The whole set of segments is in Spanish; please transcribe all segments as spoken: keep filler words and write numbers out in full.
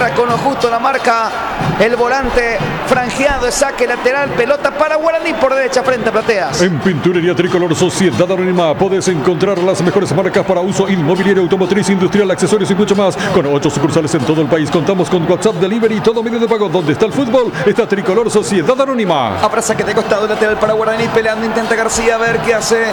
cierra con lo justo la marca el volante franjeado de saque lateral, pelota para Guaraní por derecha frente a Plateas. En Pinturería Tricolor Sociedad Anónima podés encontrar las mejores marcas para uso inmobiliario, automotriz, industrial, accesorios y mucho más. Con ocho sucursales en todo el país, contamos con WhatsApp Delivery y todo medio de pago. Donde está el fútbol, está Tricolor Sociedad Anónima. Habrá saque de costado lateral para Guaraní, peleando, intenta García, a ver qué hace.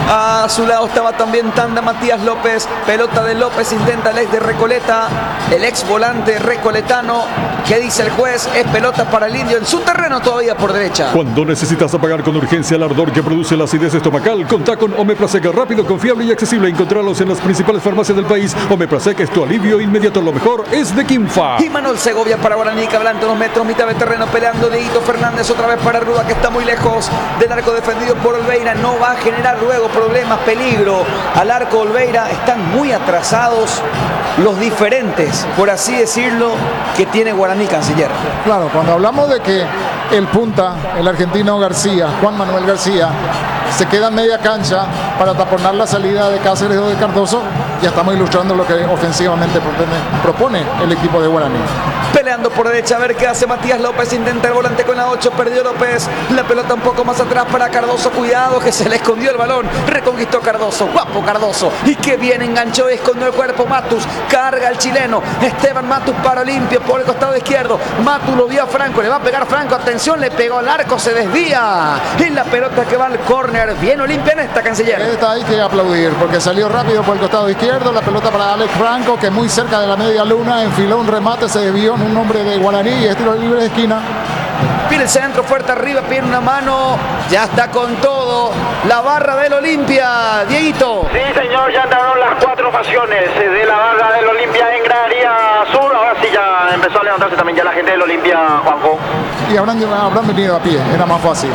A su lado estaba también Tanda Matías López, pelota de López, intenta el ex de Recoleta, el ex volante recoletano. ¿Qué dice el juez? Es pelota para el indio en su terreno todavía por derecha. Cuando necesitas apagar con urgencia el ardor que produce la acidez estomacal, contá con Omeprazec, rápido, confiable y accesible. Encontrarlos en las principales farmacias del país. Omeprazec es tu alivio inmediato, lo mejor es de Quimfa. Y Manuel Segovia para Guaraní, que adelante unos metros, mitad de terreno, peleando Dieguito Fernández otra vez para Rúa, que está muy lejos del arco defendido por Olveira. No va a generar luego problemas, peligro al arco Olveira. Están muy atrasados los diferentes, por así decirlo, que tiene Guaraní, Canciller. Claro, cuando hablamos de que el punta, el argentino García, Juan Manuel García, se queda en media cancha para taponar la salida de Cáceres o de Cardoso, ya estamos ilustrando lo que ofensivamente propone, propone el equipo de Guaraní. Peleando por derecha, a ver qué hace Matías López, intenta el volante con la ocho, perdió López, la pelota un poco más atrás para Cardoso, cuidado que se le escondió el balón, reconquistó Cardoso, guapo Cardoso, y que bien enganchó y escondió el cuerpo Matus, carga el chileno, Esteban Matus para Olimpia por el costado izquierdo, Matus lo vio a Franco, le va a pegar Franco, atención, le pegó al arco, se desvía, y la pelota que va al córner, bien Olimpia en esta, Canciller. Esta hay que aplaudir, porque salió rápido por el costado izquierdo, la pelota para Alex Franco, que muy cerca de la media luna, enfiló un remate, se desvió en un hombre de Guaraní y estilo libre de esquina. Pide el centro fuerte arriba, pide una mano, ya está con todo la barra del Olimpia, Dieguito. Sí señor, ya entraron las cuatro ocasiones de la barra del Olimpia en gradería sur, ahora sí ya empezó a levantarse también ya la gente del Olimpia, Juanjo. Y habrán, habrán venido a pie, era más fácil.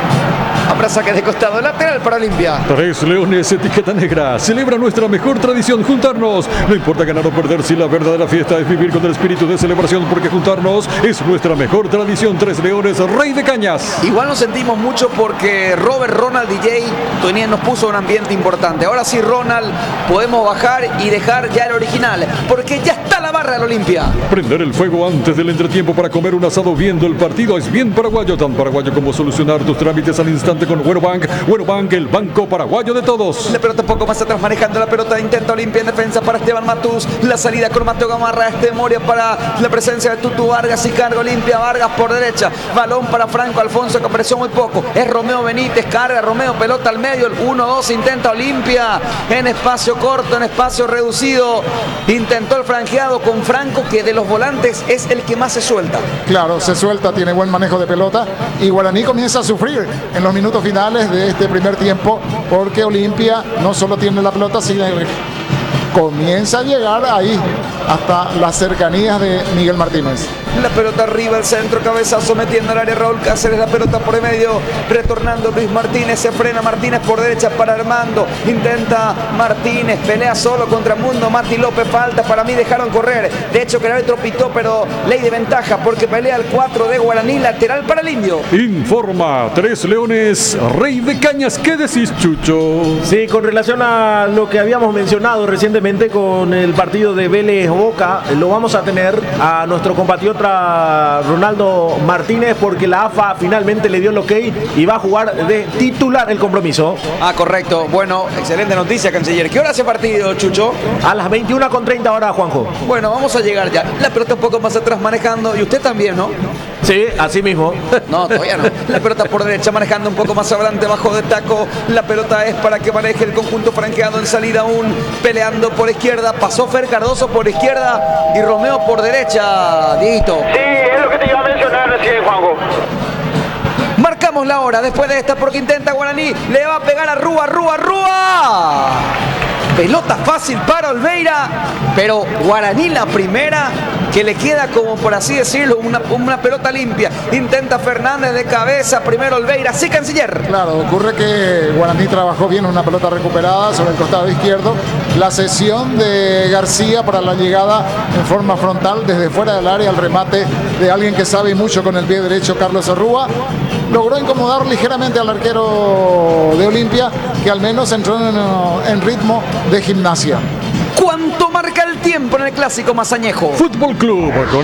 Habrá saque de costado lateral para Olimpia. Tres Leones, etiqueta negra. Celebra nuestra mejor tradición, juntarnos. No importa ganar o perder, si la verdadera fiesta es vivir con el espíritu de celebración, porque juntarnos es nuestra mejor tradición. Tres Leones, Rey de Cañas. Igual nos sentimos mucho porque Robert Ronald D J nos puso un ambiente importante. Ahora sí, Ronald, podemos bajar y dejar ya el original, porque ya está la barra del Olimpia. Prender el fuego antes del entretiempo para comer un asado viendo el partido es bien paraguayo, tan paraguayo como solucionar tus trámites al instante con Buenobank. Buenobank, el banco paraguayo de todos. La pelota un poco más atrás, manejando la pelota, intenta Olimpia en defensa para Esteban Matus. La salida con Mateo Gamarra, este Moria para la presencia de Tutu Vargas y carga Olimpia. Vargas por derecha, balón para Franco Alfonso, que apareció muy poco. Es Romeo Benítez, carga Romeo, pelota al medio, el uno dos, intenta Olimpia en espacio corto, en espacio reducido. Intentó el franqueado con Franco, que de los volantes es el que más se suelta. Claro, se suelta, tiene buen manejo de pelota y Guaraní comienza a sufrir en los minutos finales de este primer tiempo, porque Olimpia no solo tiene la pelota, sino comienza a llegar ahí hasta las cercanías de Miguel Martínez. La pelota arriba, el centro, cabezazo, metiendo al área Raúl Cáceres, la pelota por el medio, retornando Luis Martínez, se frena Martínez por derecha para Armando, intenta Martínez, pelea solo contra Mundo, Mati López, falta, para mí dejaron correr, de hecho que el árbitro pitó, pero ley de ventaja, porque pelea el cuatro de Guaraní, lateral para el indio. Informa Tres Leones, Rey de Cañas. ¿Qué decís, Chucho? Sí, con relación a lo que habíamos mencionado recientemente con el partido de Vélez Boca, lo vamos a tener a nuestro compatriota Ronaldo Martínez, porque la A F A finalmente le dio el ok y va a jugar de titular el compromiso. Ah, correcto. Bueno, excelente noticia, Canciller. ¿Qué hora hace partido, Chucho? A las veintiuna con treinta horas, Juanjo. Bueno, vamos a llegar ya. La pelota un poco más atrás manejando, y usted también, ¿no? Sí, así mismo. No, todavía no. La pelota por derecha manejando un poco más adelante, bajo de taco. La pelota es para que maneje el conjunto franqueado en salida aún, peleando por izquierda. Pasó Fer Cardoso por izquierda y Romeo por derecha. Dieguito. Sí, es lo que te iba a mencionar recién, Juanjo. Marcamos la hora después de esta, porque intenta Guaraní, le va a pegar a Rúa, Rúa, Rúa. Pelota fácil para Olveira, pero Guaraní la primera, que le queda como por así decirlo, una, una pelota limpia. Intenta Fernández de cabeza, primero Olveira, sí, Canciller. Claro, ocurre que Guaraní trabajó bien una pelota recuperada sobre el costado izquierdo. La cesión de García para la llegada en forma frontal desde fuera del área, al remate de alguien que sabe mucho con el pie derecho, Carlos Arrúa. Logró incomodar ligeramente al arquero de Olimpia, que al menos entró en, en ritmo de Gimnasia. ¿Cuánto marca el tiempo en el clásico mazañejo? Fútbol Club.